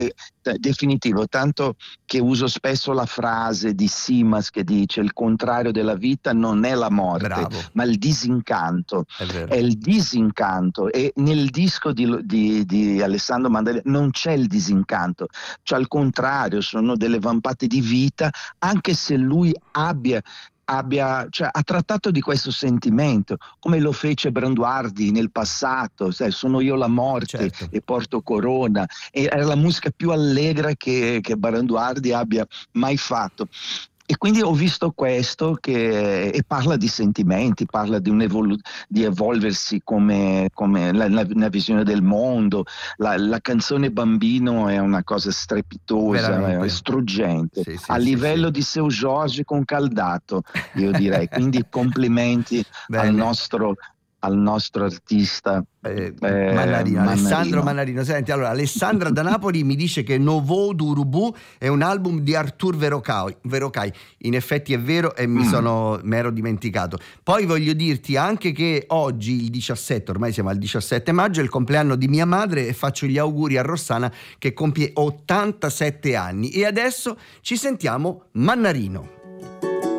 definitivo, tanto che uso spesso la frase di Simas che dice: il contrario della vita non è la morte, Bravo, ma il disincanto. è È vero. il disincanto, e nel disco di Alessandro Mandarino non c'è il disincanto, cioè al contrario sono delle vampate di vita, anche se lui cioè, ha trattato di questo sentimento, come lo fece Branduardi nel passato, sai, sono io la morte Certo. e porto corona, e era la musica più allegra che Branduardi abbia mai fatto. E quindi ho visto questo e parla di sentimenti, parla di evolversi come la visione del mondo. La canzone Bambino è una cosa strepitosa, è Veramente. struggente, Sì, a sì, sì, sì. livello di Seu Jorge con Caldato, io direi. Quindi complimenti al Bene. nostro, al nostro artista Mannarino, Alessandro Mannarino. Mannarino. Senti, allora, Alessandra da Napoli mi dice che Nouveau d'Urubu è un album di Artur Verocai. In effetti è vero e Mm. me ero dimenticato. Poi voglio dirti anche che oggi, il 17, ormai siamo al 17 maggio, è il compleanno di mia madre e faccio gli auguri a Rossana che compie 87 anni. E adesso ci sentiamo Mannarino.